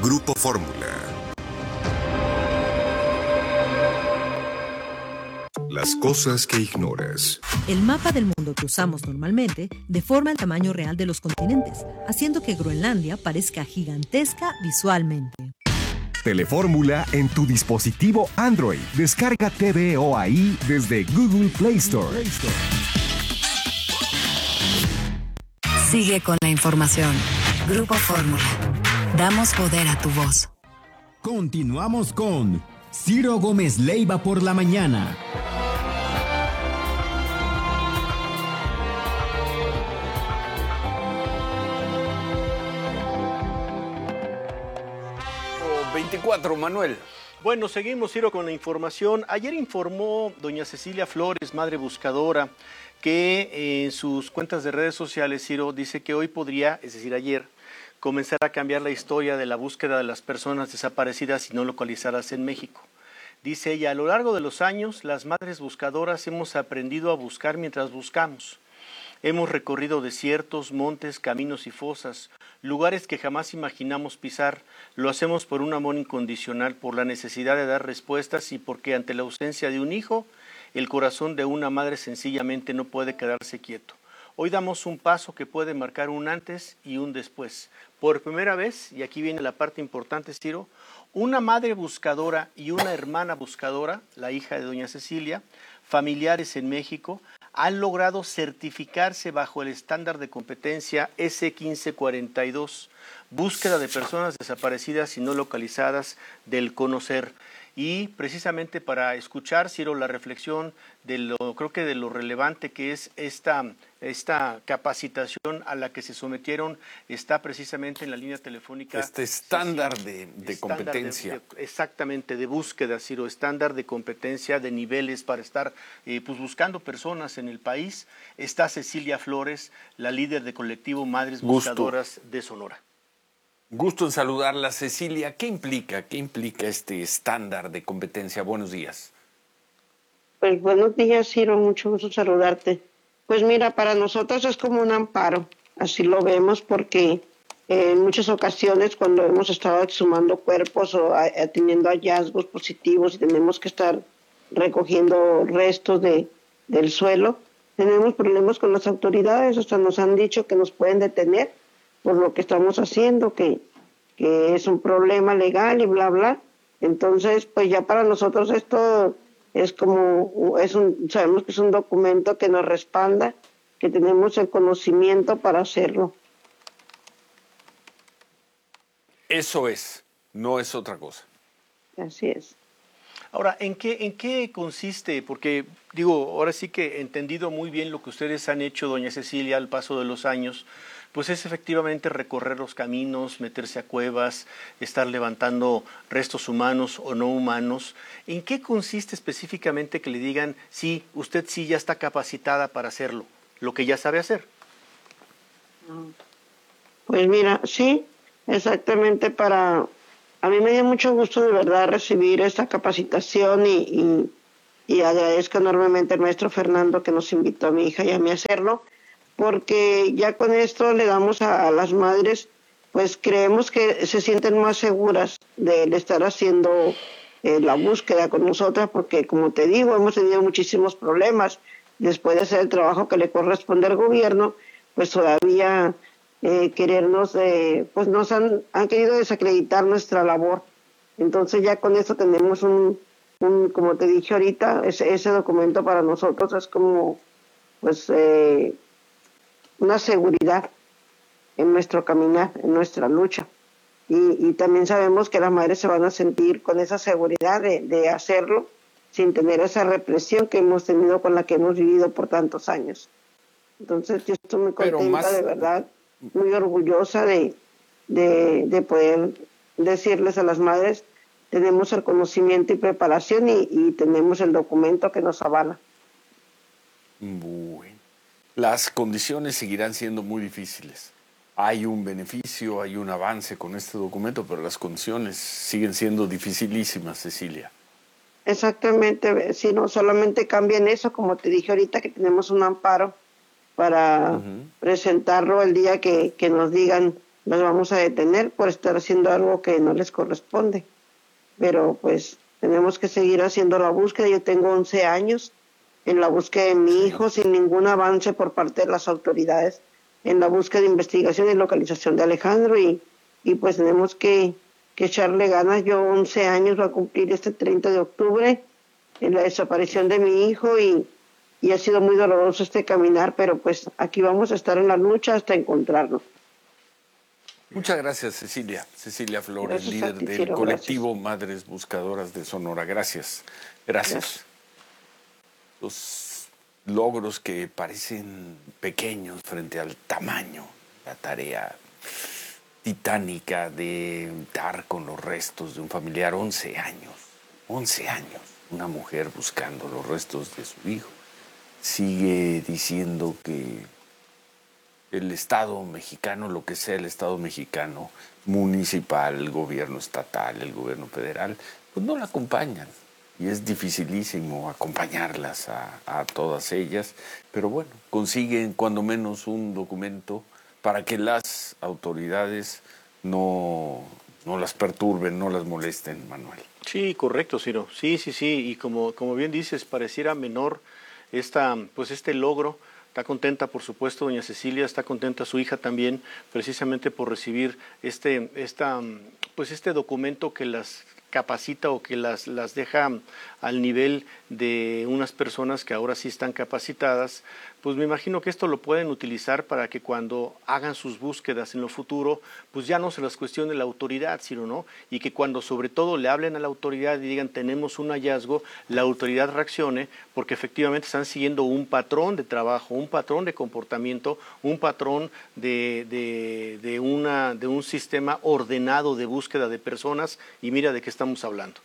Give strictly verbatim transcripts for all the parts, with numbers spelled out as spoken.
Grupo Fórmula. Las cosas que ignoras. El mapa del mundo que usamos normalmente deforma el tamaño real de los continentes, haciendo que Groenlandia parezca gigantesca visualmente. Telefórmula en tu dispositivo Android. Descarga T V O A I desde Google Play Store. Sigue con la información. Grupo Fórmula. Damos poder a tu voz. Continuamos con Ciro Gómez Leiva por la mañana. veinticuatro, Manuel. Bueno, seguimos, Ciro, con la información. Ayer informó doña Cecilia Flores, madre buscadora, que en sus cuentas de redes sociales, Ciro, dice que hoy podría, es decir, ayer, comenzar a cambiar la historia de la búsqueda de las personas desaparecidas y no localizadas en México. Dice ella, a lo largo de los años, las madres buscadoras hemos aprendido a buscar mientras buscamos. Hemos recorrido desiertos, montes, caminos y fosas, lugares que jamás imaginamos pisar. Lo hacemos por un amor incondicional, por la necesidad de dar respuestas y porque ante la ausencia de un hijo, el corazón de una madre sencillamente no puede quedarse quieto. Hoy damos un paso que puede marcar un antes y un después. Por primera vez, y aquí viene la parte importante, Ciro, una madre buscadora y una hermana buscadora, la hija de doña Cecilia, familiares en México, han logrado certificarse bajo el estándar de competencia S quince cuarenta y dos, búsqueda de personas desaparecidas y no localizadas del CONOCER. Y precisamente para escuchar, Ciro, la reflexión de lo, creo que de lo relevante que es esta, esta capacitación a la que se sometieron, está precisamente en la línea telefónica. Este estándar de, de estándar competencia. De, de, exactamente, de búsqueda, Ciro, estándar de competencia, de niveles para estar eh, pues buscando personas en el país. Está Cecilia Flores, la líder de colectivo Madres Gusto. Buscadoras de Sonora. Gusto en saludarla, Cecilia. ¿Qué implica, qué implica este estándar de competencia? Buenos días. Pues buenos días, Ciro, mucho gusto saludarte. Pues mira, para nosotros es como un amparo, así lo vemos, porque en muchas ocasiones cuando hemos estado exhumando cuerpos o a, a, teniendo hallazgos positivos y tenemos que estar recogiendo restos de, del suelo, tenemos problemas con las autoridades, hasta nos han dicho que nos pueden detener por lo que estamos haciendo, que, que es un problema legal y bla, bla. Entonces, pues ya para nosotros esto es como, es un, sabemos que es un documento que nos respalda, que tenemos el conocimiento para hacerlo. Eso es, no es otra cosa. Así es. Ahora, ¿en qué, en qué consiste? Porque, digo, ahora sí que he entendido muy bien lo que ustedes han hecho, doña Cecilia, al paso de los años, pues es efectivamente recorrer los caminos, meterse a cuevas, estar levantando restos humanos o no humanos. ¿En qué consiste específicamente que le digan, sí, usted sí ya está capacitada para hacerlo, lo que ya sabe hacer? Pues mira, sí, exactamente para... A mí me dio mucho gusto de verdad recibir esta capacitación y, y, y agradezco enormemente al maestro Fernando que nos invitó a mi hija y a mí a hacerlo, porque ya con esto le damos a, a las madres, pues creemos que se sienten más seguras de estar haciendo eh, la búsqueda con nosotras, porque como te digo, hemos tenido muchísimos problemas. Después de hacer el trabajo que le corresponde al gobierno, pues todavía eh, querernos, eh, pues nos han, han querido desacreditar nuestra labor. Entonces ya con esto tenemos un, un como te dije ahorita, ese, ese documento para nosotros es como, pues... Eh, una seguridad en nuestro caminar, en nuestra lucha. Y, y también sabemos que las madres se van a sentir con esa seguridad de, de hacerlo sin tener esa represión que hemos tenido, con la que hemos vivido por tantos años. Entonces yo estoy muy contenta, más... de verdad, muy orgullosa de, de, de poder decirles a las madres, tenemos el conocimiento y preparación y, y tenemos el documento que nos avala. Bueno. Las condiciones seguirán siendo muy difíciles. Hay un beneficio, hay un avance con este documento, pero las condiciones siguen siendo dificilísimas, Cecilia. Exactamente, si no solamente cambia en eso, como te dije ahorita, que tenemos un amparo para uh-huh. presentarlo el día que, que nos digan los vamos a detener por estar haciendo algo que no les corresponde. Pero pues tenemos que seguir haciendo la búsqueda. Yo tengo once años en la búsqueda de mi hijo sin ningún avance por parte de las autoridades en la búsqueda de investigación y localización de Alejandro y, y pues tenemos que, que echarle ganas. Yo once años va a cumplir este treinta de octubre en la desaparición de mi hijo y, y ha sido muy doloroso este caminar, pero pues aquí vamos a estar en la lucha hasta encontrarlo. Muchas gracias, Cecilia. Cecilia Flores, Gracias líder a ti, del Ciro, colectivo gracias. Madres Buscadoras de Sonora. Gracias. Gracias. Gracias. Los logros que parecen pequeños frente al tamaño, la tarea titánica de dar con los restos de un familiar. once años, once años, una mujer buscando los restos de su hijo. Sigue diciendo que el Estado mexicano, lo que sea el Estado mexicano, municipal, el gobierno estatal, el gobierno federal, pues no la acompañan. Y es dificilísimo acompañarlas a, a todas ellas, pero bueno, consiguen cuando menos un documento para que las autoridades no, no las perturben, no las molesten, Manuel. Sí, correcto, Ciro. Sí, sí, sí. Y como, como bien dices, pareciera menor esta, pues este logro. Está contenta, por supuesto, doña Cecilia, está contenta su hija también, precisamente por recibir este, esta, pues este documento que las capacita o que las, las deja al nivel de unas personas que ahora sí están capacitadas. Pues me imagino que esto lo pueden utilizar para que cuando hagan sus búsquedas en lo futuro, pues ya no se las cuestione la autoridad, sino no, y que cuando sobre todo le hablen a la autoridad y digan tenemos un hallazgo, la autoridad reaccione, porque efectivamente están siguiendo un patrón de trabajo, un patrón de comportamiento, un patrón de, de, de, una, de un sistema ordenado de búsqueda de personas, y mira de qué estamos hablando.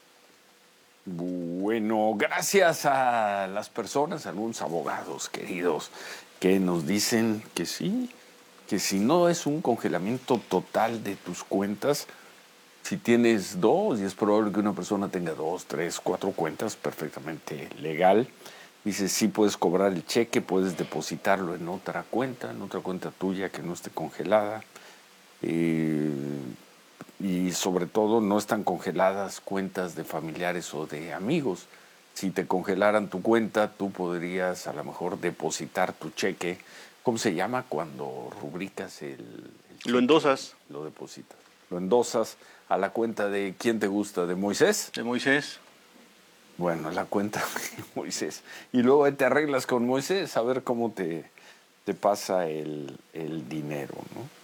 Bueno, gracias a las personas, a algunos abogados queridos, que nos dicen que sí, que si no es un congelamiento total de tus cuentas, si tienes dos, y es probable que una persona tenga dos, tres, cuatro cuentas, perfectamente legal, dice, sí puedes cobrar el cheque, puedes depositarlo en otra cuenta, en otra cuenta tuya que no esté congelada, eh, y sobre todo no están congeladas cuentas de familiares o de amigos. Si te congelaran tu cuenta, tú podrías a lo mejor depositar tu cheque. ¿Cómo se llama cuando rubricas el, el cheque? Lo endosas. Lo depositas. Lo endosas a la cuenta de ¿quién te gusta? ¿De Moisés? De Moisés. Bueno, a la cuenta de Moisés. Y luego te arreglas con Moisés a ver cómo te, te pasa el, el dinero, ¿no?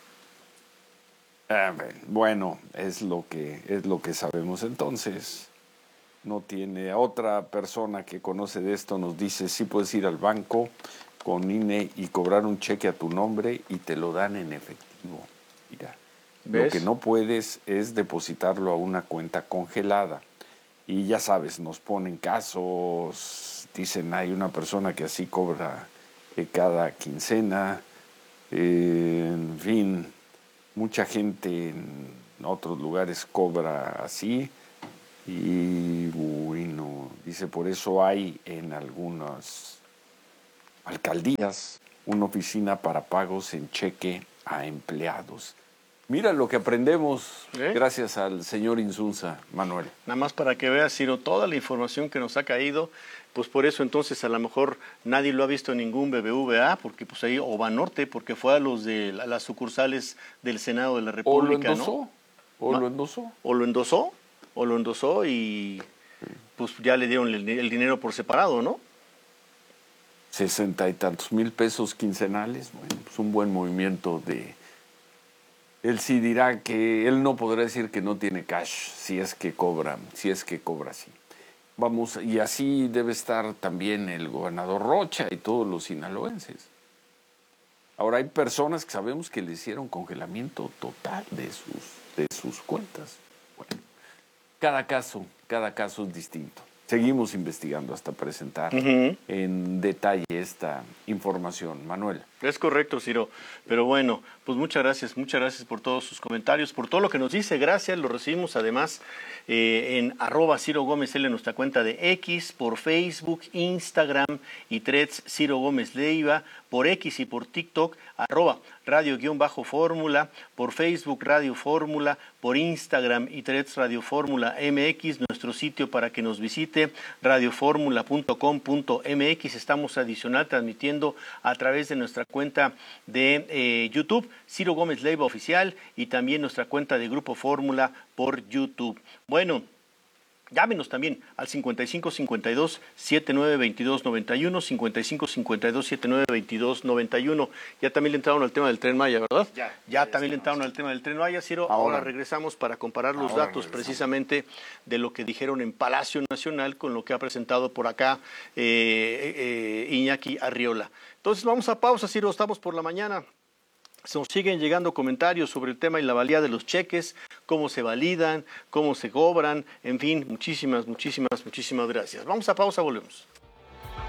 Bueno, es lo que es lo que sabemos. Entonces, no tiene otra persona que conoce de esto, nos dice, sí puedes ir al banco con I N E y cobrar un cheque a tu nombre y te lo dan en efectivo. Mira, ¿ves? Lo que no puedes es depositarlo a una cuenta congelada. Y ya sabes, nos ponen casos, dicen, hay una persona que así cobra eh, cada quincena, eh, en fin. Mucha gente en otros lugares cobra así y bueno, dice, por eso hay en algunas alcaldías una oficina para pagos en cheque a empleados. Mira lo que aprendemos ¿Eh? gracias al señor Insunza, Manuel. Nada más para que veas, Ciro, toda la información que nos ha caído, pues por eso entonces a lo mejor nadie lo ha visto en ningún B B V A, porque pues ahí, o Banorte, porque fue a los de a las sucursales del Senado de la República, o lo endosó, ¿no? o ¿No? lo endosó. O lo endosó, o lo endosó y pues ya le dieron el, el dinero por separado, ¿no? Sesenta y tantos mil pesos quincenales, bueno, pues un buen movimiento de... Él sí dirá que él no podrá decir que no tiene cash si es que cobra, si es que cobra así. Vamos, y así debe estar también el gobernador Rocha y todos los sinaloenses. Ahora hay personas que sabemos que le hicieron congelamiento total de sus, de sus cuentas. Bueno, cada caso, cada caso es distinto. seguimos investigando hasta presentar uh-huh. en detalle esta información. Manuel. Es correcto, Ciro. Pero bueno, pues muchas gracias, muchas gracias por todos sus comentarios, por todo lo que nos dice. Gracias, lo recibimos además eh, en arroba Ciro Gómez L, nuestra cuenta de X, por Facebook, Instagram y Threads Ciro Gómez Leiva, por X y por TikTok, arroba Radio-Fórmula, por Facebook Radio Fórmula, por Instagram y Threads Radio Fórmula M X, nuestro sitio para que nos visite, radio fórmula punto com punto m x. Estamos adicional transmitiendo a través de nuestra cuenta de eh, YouTube, Ciro Gómez Leiva Oficial, y también nuestra cuenta de Grupo Fórmula por YouTube. Bueno, llámenos también al cincuenta y cinco cincuenta y dos setenta y nueve veintidós noventa y uno, cincuenta y cinco cincuenta y dos setenta y nueve veintidós noventa y uno. Ya también le entraron al tema del Tren Maya, ¿verdad? Ya. Ya, ya también le entraron al tema del Tren Maya, Ciro. Ahora, ahora regresamos para comparar los ahora datos regresamos. precisamente de lo que dijeron en Palacio Nacional con lo que ha presentado por acá eh, eh, Iñaki Arriola. Entonces vamos a pausa, Ciro, estamos por la mañana. Se nos siguen llegando comentarios sobre el tema y la valía de los cheques, cómo se validan, cómo se cobran, en fin, muchísimas, muchísimas, muchísimas gracias. Vamos a pausa, volvemos.